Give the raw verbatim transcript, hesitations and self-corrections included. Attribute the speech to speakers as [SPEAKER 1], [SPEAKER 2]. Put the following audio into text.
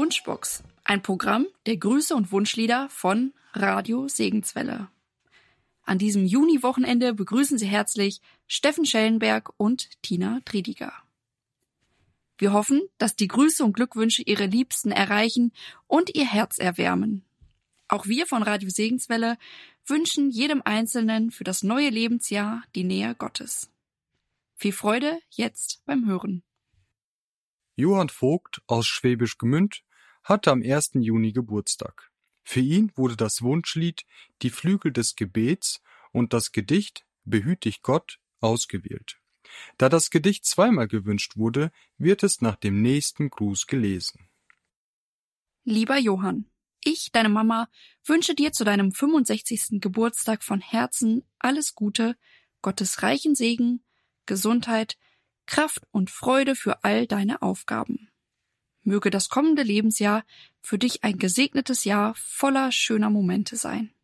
[SPEAKER 1] Wunschbox, ein Programm der Grüße und Wunschlieder von Radio Segenswelle. An diesem Juni-Wochenende begrüßen Sie herzlich Steffen Schellenberg und Tina Triediger. Wir hoffen, dass die Grüße und Glückwünsche Ihre Liebsten erreichen und Ihr Herz erwärmen. Auch wir von Radio Segenswelle wünschen jedem Einzelnen für das neue Lebensjahr die Nähe Gottes. Viel Freude jetzt beim Hören.
[SPEAKER 2] Johann Vogt aus Schwäbisch Gmünd hatte am ersten Juni Geburtstag. Für ihn wurde das Wunschlied Die Flügel des Gebets und das Gedicht Behüt dich Gott ausgewählt. Da das Gedicht zweimal gewünscht wurde, wird es nach dem nächsten Gruß gelesen.
[SPEAKER 1] Lieber Johann, ich, deine Mama, wünsche dir zu deinem fünfundsechzigsten Geburtstag von Herzen alles Gute, Gottes reichen Segen, Gesundheit, Kraft und Freude für all deine Aufgaben. Möge das kommende Lebensjahr für dich ein gesegnetes Jahr voller schöner Momente sein.